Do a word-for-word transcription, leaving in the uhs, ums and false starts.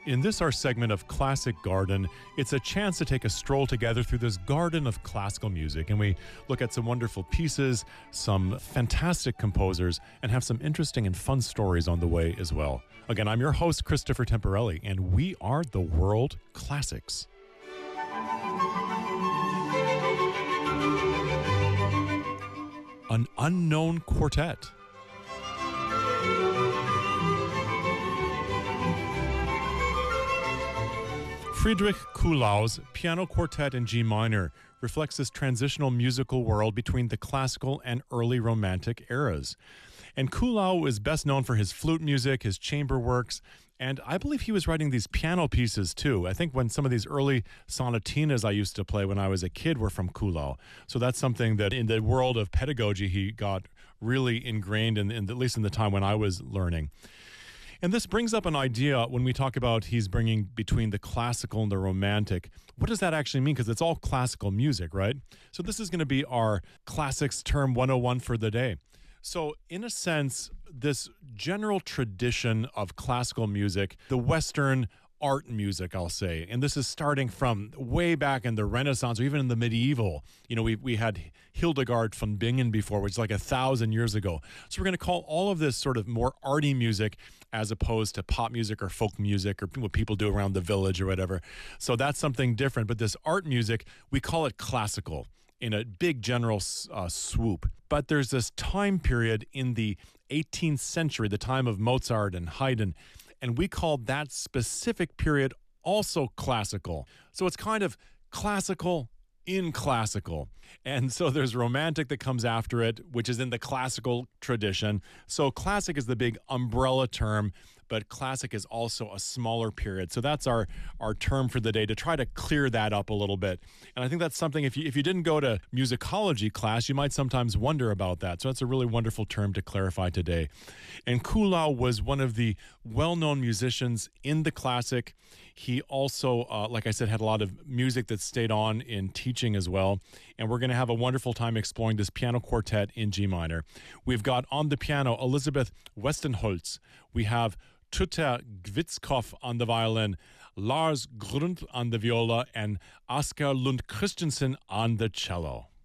In this, our segment of Classic Garden, it's a chance to take a stroll together through this garden of classical music, and we look at some wonderful pieces, some fantastic composers, and have some interesting and fun stories on the way as well. Again, I'm your host, Christopher Temporelli, and we are the World Classics. An unknown quartet. Friedrich Kuhlau's Piano Quartet in G minor reflects this transitional musical world between the classical and early Romantic eras. And Kuhlau is best known for his flute music, his chamber works, and I believe he was writing these piano pieces too. I think when some of these early sonatinas I used to play when I was a kid were from Kuhlau. So that's something that in the world of pedagogy he got really ingrained in, in at least in the time when I was learning. And this brings up an idea when we talk about he's bringing between the classical and the Romantic. What does that actually mean? Because it's all classical music, right? So this is going to be our classics term one oh one for the day. So in a sense, this general tradition of classical music, the Western art music, I'll say, and this is starting from way back in the Renaissance or even in the medieval. You know, we we had Hildegard von Bingen before, which is like a thousand years ago. So we're going to call all of this sort of more arty music as opposed to pop music or folk music or what people do around the village or whatever. So that's something different. But this art music, we call it classical in a big general uh, swoop. But there's this time period in the eighteenth century, the time of Mozart and Haydn, and we called that specific period also classical. So it's kind of classical in classical. And so there's Romantic that comes after it, which is in the classical tradition. So classic is the big umbrella term, but classic is also a smaller period. So that's our, our term for the day, to try to clear that up a little bit. And I think that's something, if you, if you didn't go to musicology class, you might sometimes wonder about that. So that's a really wonderful term to clarify today. And Kuhlau was one of the well-known musicians in the classic. He also, uh, like I said, had a lot of music that stayed on in teaching as well. And we're going to have a wonderful time exploring this piano quartet in G minor. We've got on the piano Elisabeth Westenholz. We have Tutter Gwitzkopf on the violin, Lars Grund on the viola, and Oskar Lund Christensen on the cello.